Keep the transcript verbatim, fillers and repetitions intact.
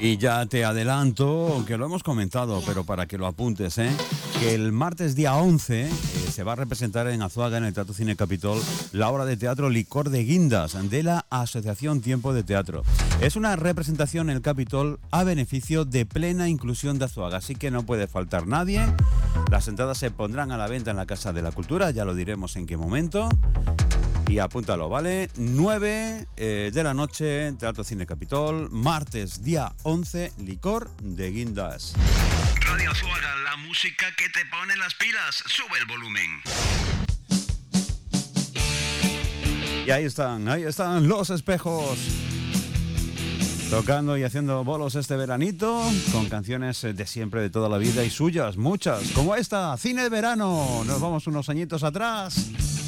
Y ya te adelanto, que lo hemos comentado, pero para que lo apuntes, ¿eh? que el martes día once eh, se va a representar en Azuaga, en el Teatro Cine Capitol, la obra de teatro Licor de Guindas, de la Asociación Tiempo de Teatro. Es una representación en el Capitol a beneficio de Plena Inclusión de Azuaga, así que no puede faltar nadie. Las entradas se pondrán a la venta en la Casa de la Cultura, ya lo diremos en qué momento. Y apúntalo, ¿vale? nueve eh, de la noche, Teatro Cine Capitol, martes día once, Licor de Guindas. Radio Azuaga, la música que te pone las pilas. Sube el volumen. Y ahí están, ahí están Los Espejos. Tocando y haciendo bolos este veranito, con canciones de siempre, de toda la vida y suyas, muchas, como esta, Cine de Verano. Nos vamos unos añitos atrás.